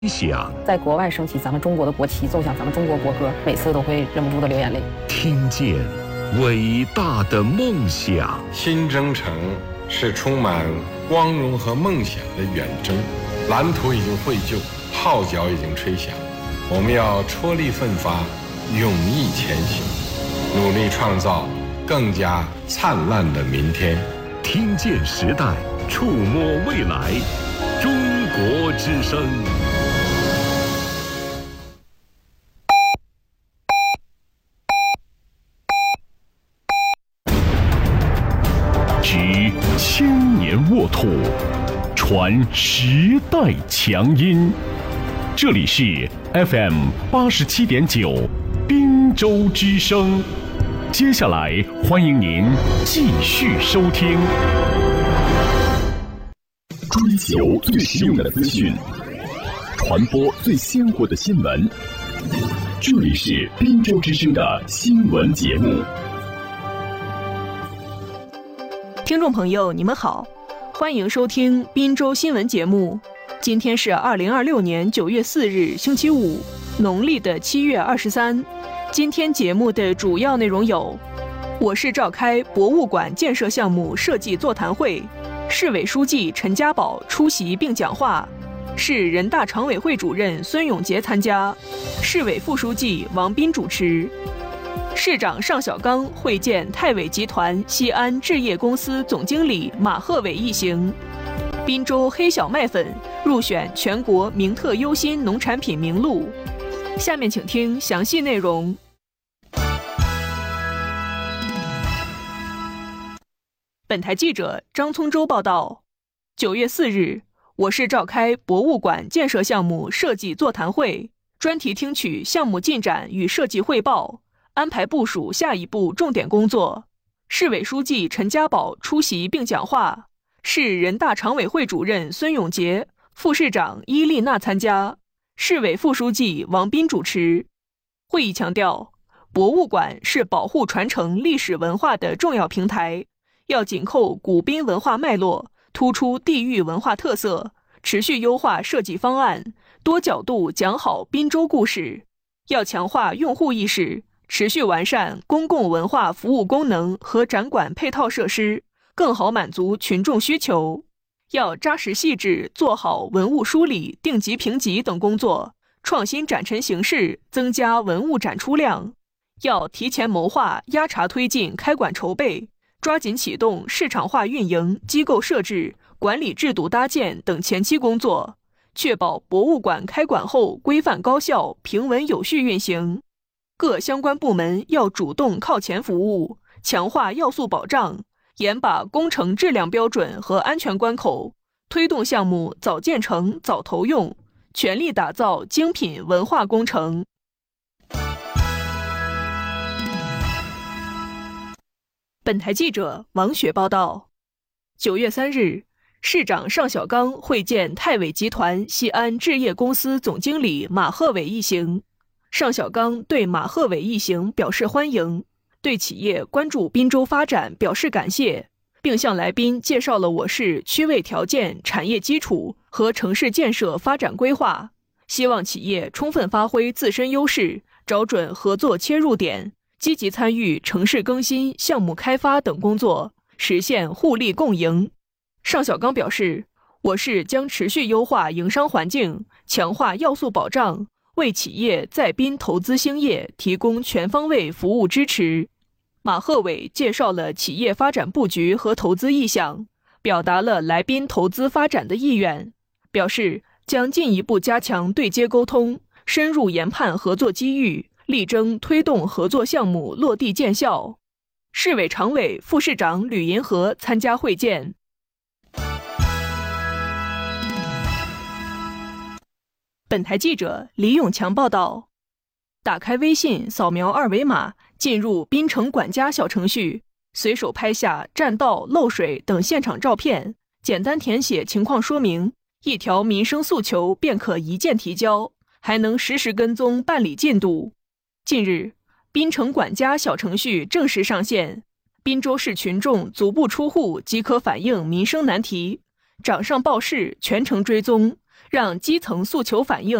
响， 在国外升起咱们中国的国旗，奏响咱们中国国歌，每次都会忍不住的流眼泪。 听见伟大的梦想。 新征程是充满光荣和梦想的远征，蓝图已经绘就，号角已经吹响，我们要踔厉奋发，勇毅前行，努力创造更加灿烂的明天。 听见时代，触摸未来，中国之声。执千年沃土，传时代强音。这里是 FM 87.9滨州之声。接下来欢迎您继续收听。追求最实用的资讯，传播最鲜活的新闻。这里是滨州之声的新闻节目。 听众朋友，你们好，欢迎收听滨州新闻节目。今天是2026年9月4日，星期五，农历的7月23。今天节目的主要内容有：我市召开博物馆建设项目设计座谈会，市委书记陈家宝出席并讲话，市人大常委会主任孙永杰参加，市委副书记王斌主持。市长尚小刚会见泰伟集团西安置业公司总经理马鹤伟一行。滨州黑小麦粉入选全国名特优新农产品名录。下面请听详细内容。本台记者张聪洲报道，9月4日，我市召开博物馆建设项目设计座谈会，专题听取项目进展与设计汇报，安排部署下一步重点工作。市委书记陈家宝出席并讲话，市人大常委会主任孙永杰、副市长伊丽娜参加，市委副书记王斌主持。会议强调，博物馆是保护传承历史文化的重要平台，要紧扣古滨文化脉络，突出地域文化特色，持续优化设计方案，多角度讲好滨州故事。要强化用户意识，持续完善公共文化服务功能和展馆配套设施，更好满足群众需求。要扎实细致做好文物梳理、定级评级等工作，创新展陈形式，增加文物展出量。要提前谋划、压查推进开馆筹备，抓紧启动市场化运营、机构设置、管理制度搭建等前期工作，确保博物馆开馆后规范高效、平稳有序运行。各相关部门要主动靠前服务，强化要素保障，严把工程质量标准和安全关口，推动项目早建成、早投用，全力打造精品文化工程。本台记者王雪报道，9月3日，市长尚小刚会见泰伟集团西安置业公司总经理马鹤伟一行。尚小刚对马鹤伟一行表示欢迎，对企业关注滨州发展表示感谢，并向来宾介绍了我市区位条件、产业基础和城市建设发展规划，希望企业充分发挥自身优势，找准合作切入点，积极参与城市更新、项目开发等工作，实现互利共赢。尚小刚表示，我市将持续优化营商环境，强化要素保障，为企业在滨投资兴业提供全方位服务支持。马鹤伟介绍了企业发展布局和投资意向，表达了来滨投资发展的意愿，表示将进一步加强对接沟通，深入研判合作机遇，力争推动合作项目落地见效。市委常委、副市长吕银河参加会见。本台记者李永强报道，打开微信，扫描二维码，进入滨城管家小程序，随手拍下占道、漏水等现场照片，简单填写情况说明，一条民生诉求便可一键提交，还能实时跟踪办理进度。近日，滨城管家小程序正式上线，滨州市群众足不出户即可反映民生难题，掌上报市，全程追踪， 让基层诉求反映